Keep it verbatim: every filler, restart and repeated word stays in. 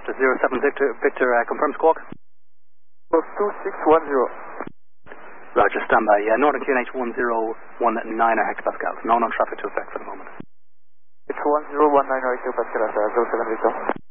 Delta zero seven Victor, Victor uh, confirm squawk. two six one zero. Roger, standby. Yeah, Northern Q N H one zero one nine hectopascals. No non-traffic to effect for the moment. It's one zero one nine hectopascals, uh, zero seven Victor.